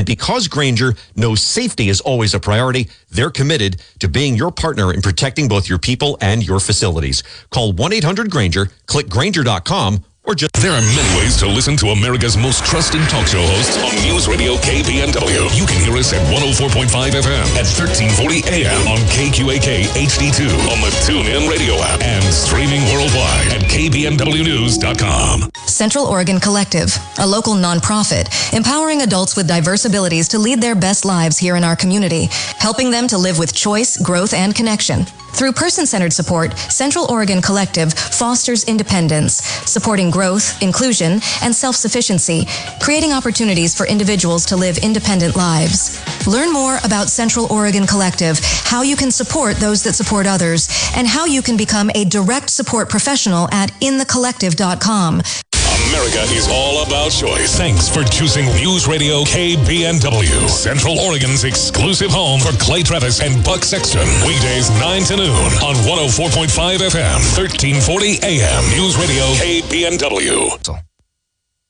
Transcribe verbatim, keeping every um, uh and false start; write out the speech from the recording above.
And because Grainger knows safety is always a priority, they're committed to being your partner in protecting both your people and your facilities. Call one eight hundred Grainger, click Grainger dot com, or just... There are many ways to listen to America's most trusted talk show hosts on News Radio K B N W. You can hear us at one oh four point five F M at thirteen forty A M on K Q A K H D two on the TuneIn Radio app and streaming worldwide at K B N W news dot com. Central Oregon Collective, a local nonprofit empowering adults with diverse abilities to lead their best lives here in our community, helping them to live with choice, growth, and connection. Through person-centered support, Central Oregon Collective fosters independence, supporting growth, inclusion, and self-sufficiency, creating opportunities for individuals to live independent lives. Learn more about Central Oregon Collective, how you can support those that support others, and how you can become a direct support professional at in the collective dot com. America is all about choice. Thanks for choosing News Radio K B N W, Central Oregon's exclusive home for Clay Travis and Buck Sexton. Weekdays nine to noon on one oh four point five F M, thirteen forty A M. News Radio K B N W.